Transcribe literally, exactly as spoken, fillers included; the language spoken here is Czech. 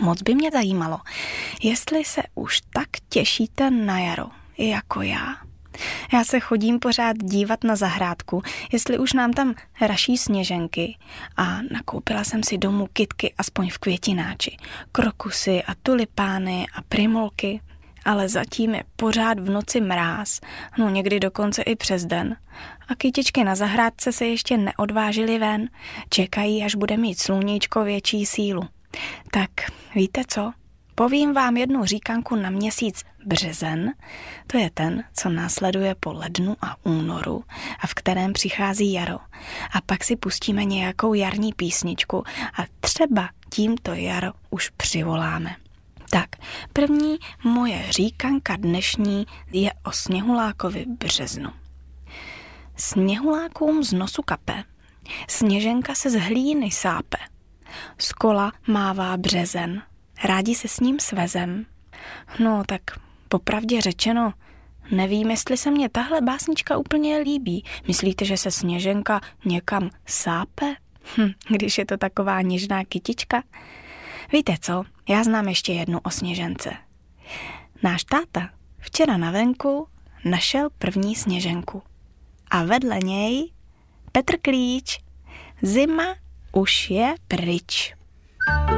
Moc by mě zajímalo, jestli se už tak těšíte na jaro, jako já. Já se chodím pořád dívat na zahrádku, jestli už nám tam raší sněženky, a nakoupila jsem si domů kytky aspoň v květináči, krokusy a tulipány a primulky, ale zatím je pořád v noci mráz, no někdy dokonce i přes den. A kytičky na zahrádce se ještě neodvážily ven, čekají, až bude mít sluníčko větší sílu. Tak víte co? Povím vám jednu říkanku na měsíc březen, to je ten, co následuje po lednu a únoru a v kterém přichází jaro. A pak si pustíme nějakou jarní písničku a třeba tímto jaro už přivoláme. Tak, první moje říkanka dnešní je o sněhulákovi březnu. Sněhulákům z nosu kape, sněženka se z hlíny sápe, z kola mává březen, rádi se s ním svezem. No tak popravdě řečeno, nevím, jestli se mně tahle básnička úplně líbí. Myslíte, že se sněženka někam sápe? Hm, když je to taková něžná kytička? Víte co, já znám ještě jednu o sněžence. Náš táta včera na venku našel první sněženku. A vedle něj Petr Klíč. Zima už je pryč.